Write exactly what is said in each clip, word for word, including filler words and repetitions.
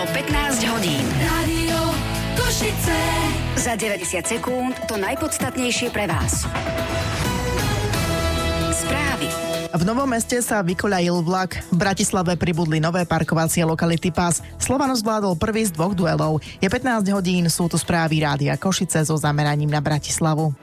Bolo pätnásť hodín. Rádio Košice. Za deväťdesiat sekúnd to najpodstatnejšie pre vás. Správy. V Novom Meste sa vykoľajil vlak. V Bratislave pribudli nové parkovacie lokality Pás. Slovan zvládol prvý z dvoch duelov. Je pätnásť hodín, sú tu správy Rádia Košice so zameraním na Bratislavu.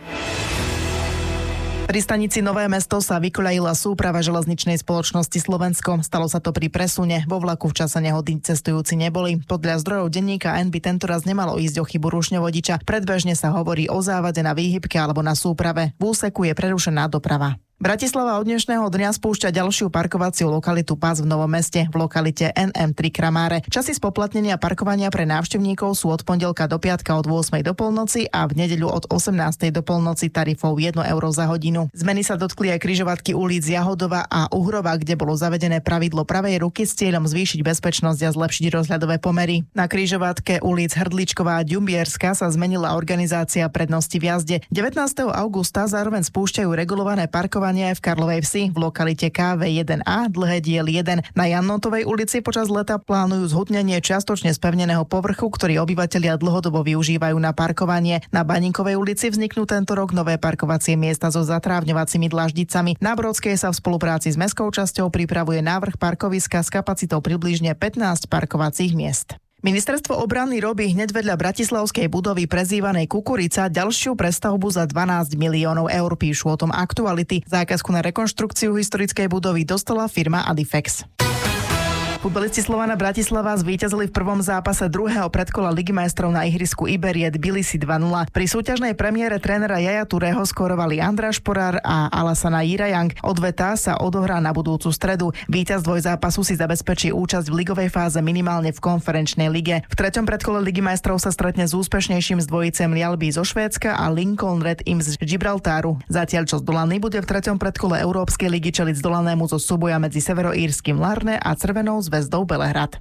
Pri stanici Nové Mesto sa vykoľajila súprava železničnej spoločnosti Slovensko. Stalo sa to pri presune. Vo vlaku v čase nehody cestujúci neboli. Podľa zdrojov denníka N by tentoraz nemalo ísť o chybu rušňovodiča. Predbežne sa hovorí o závade na výhybke alebo na súprave. V úseku je prerušená doprava. Bratislava od dnešného dňa spúšťa ďalšiu parkovaciu lokalitu Pás v Novom Meste v lokalite en em tri Kramáre. Časy spoplatnenia parkovania pre návštevníkov sú od pondelka do piatka od ôsmej do polnoci a v nedeľu od osemnástej do polnoci tarifou jedno euro za hodinu. Zmeny sa dotkli aj križovatky ulic Jahodova a Uhrova, kde bolo zavedené pravidlo pravej ruky s cieľom zvýšiť bezpečnosť a zlepšiť rozhľadové pomery. Na križovatke ulic Hrdličková a Ďumbierská sa zmenila organizácia prednosti v jazde. devätnásteho augusta zároveň spúšťajú regulované parkovanie aj v Karlovej Vsi v lokalite ká vé jeden á dlhé diel jeden. Na Jannotovej ulici počas leta plánujú zhutnenie čiastočne spevneného povrchu, ktorý obyvatelia dlhodobo využívajú na parkovanie. Na Baníkovej ulici vzniknú tento rok nové parkovacie miesta so zatrávňovacími dlaždicami. Na Brodskej sa v spolupráci s mestskou časťou pripravuje návrh parkoviska s kapacitou približne pätnásť parkovacích miest. Ministerstvo obrany robí hneď vedľa bratislavskej budovy prezývanej Kukurica ďalšiu prestavbu za dvanásť miliónov eur, píšu o tom Aktuality. Zákazku na rekonštrukciu historickej budovy dostala firma Adifex. Futbalisti Slovana Bratislava zvíťazili v prvom zápase druhého predkola Ligy majstrov na ihrisku Iberiet Tbilisi dva nula. Pri súťažnej premiére trénera Jaja Tureho skorovali András Šporár a Alassana Jirajang. Odveta sa odohrá na budúcu stredu. Víťaz dvojzápasu si zabezpečí účasť v ligovej fáze minimálne v konferenčnej lige. V treťom predkole Ligy majstrov sa stretne s úspešnejším z dvojicem Lialby zo Švédska a Lincoln Red Imps z Gibraltáru. Zatiaľ čo Zdolaný bude v treťom predkole Európskej ligy čeliť Zdolanému zo súboja medzi severoírskym Larne a Crvenou zväzdou Belehrad.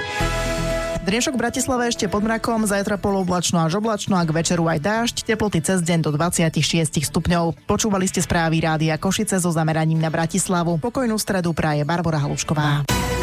Dnešok v Bratislave ešte pod mrakom, zajtra polooblačno až oblačno a k večeru aj dážď, teploty cez deň do dvadsaťšesť stupňov. Počúvali ste správy Rádia Košice so zameraním na Bratislavu. Pokojnú stredu praje Barbora Halušková.